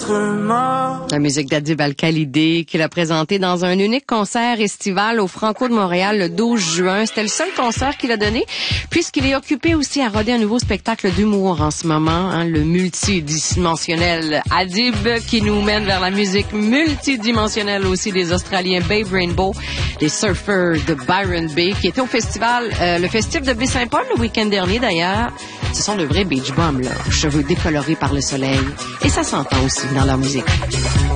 autrement. La musique d'Adib Al-Khalidé qu'il a présenté dans un unique concert estival au Franco de Montréal le 12 juin. C'était le seul concert qu'il a donné puisqu'il est occupé aussi à roder un nouveau spectacle d'humour en ce moment, hein, le multidimensionnel Adib qui nous mène vers la musique multidimensionnelle aussi des Australiens Babe Rainbow, des surfers de Byron Bay qui étaient au festival, le festif de Baie-Saint-Paul le week-end dernier d'ailleurs. Ce sont de vrais beach bums, là, cheveux décolorés par le soleil. Et ça s'entend aussi dans leur musique.